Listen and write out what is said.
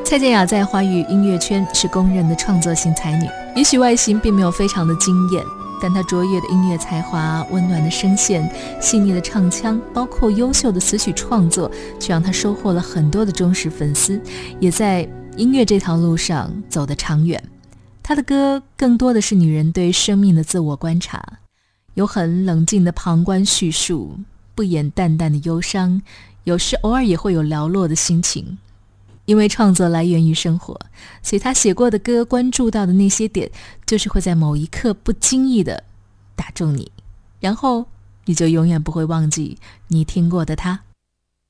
蔡健雅在华语音乐圈是公认的创作型才女，也许外形并没有非常的惊艳，但她卓越的音乐才华、温暖的声线、细腻的唱腔，包括优秀的词曲创作，却让她收获了很多的忠实粉丝，也在音乐这条路上走得长远。她的歌更多的是女人对生命的自我观察，有很冷静的旁观叙述，不掩淡淡的忧伤，有时偶尔也会有寥落的心情。因为创作来源于生活，所以他写过的歌关注到的那些点，就是会在某一刻不经意的打中你，然后你就永远不会忘记你听过的他。